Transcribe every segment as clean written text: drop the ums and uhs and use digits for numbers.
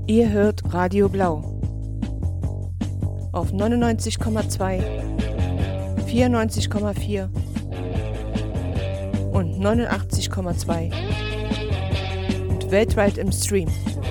Ihr hört Radio Blau auf 99,2, 94,4 und 89,2 und weltweit im Stream.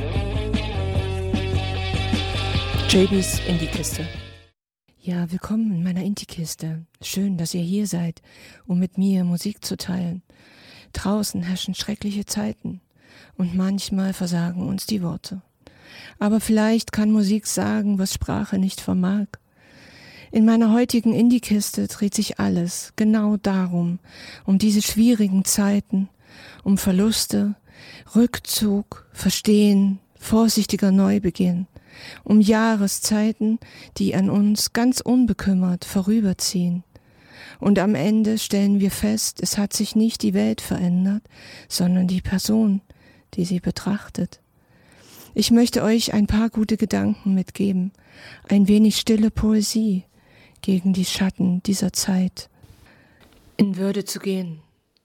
JB's Indie-Kiste. Ja, willkommen in meiner Indie-Kiste. Schön, dass ihr hier seid, um mit mir Musik zu teilen. Draußen herrschen schreckliche Zeiten und manchmal versagen uns die Worte. Aber vielleicht kann Musik sagen, was Sprache nicht vermag. In meiner heutigen Indie-Kiste dreht sich alles genau darum, um diese schwierigen Zeiten, um Verluste, Rückzug, Verstehen, vorsichtiger Neubeginn, um Jahreszeiten, die an uns ganz unbekümmert vorüberziehen. Und am Ende stellen wir fest, es hat sich nicht die Welt verändert, sondern die Person, die sie betrachtet. Ich möchte euch ein paar gute Gedanken mitgeben, ein wenig stille Poesie gegen die Schatten dieser Zeit. In Würde zu gehen.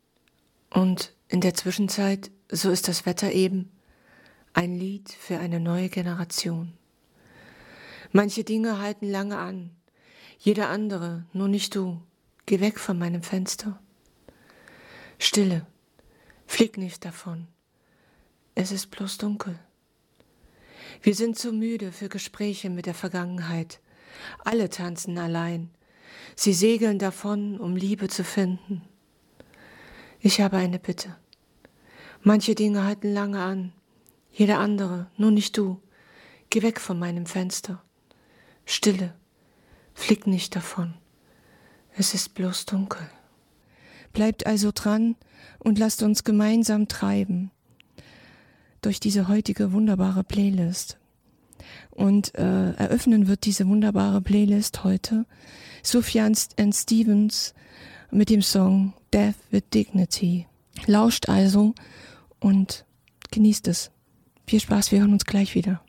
Und in der Zwischenzeit, so ist das Wetter eben, ein Lied für eine neue Generation. Manche Dinge halten lange an, jeder andere, nur nicht du. Geh weg von meinem Fenster. Stille, flieg nicht davon. Es ist bloß dunkel. Wir sind zu müde für Gespräche mit der Vergangenheit. Alle tanzen allein. Sie segeln davon, um Liebe zu finden. Ich habe eine Bitte. Manche Dinge halten lange an. Jeder andere, nur nicht du. Geh weg von meinem Fenster. Stille, flieg nicht davon. Es ist bloß dunkel. Bleibt also dran und lasst uns gemeinsam treiben durch diese heutige wunderbare Playlist. Und eröffnen wird diese wunderbare Playlist heute Sufjan Stevens mit dem Song Death with Dignity. Lauscht also und genießt es. Viel Spaß, wir hören uns gleich wieder.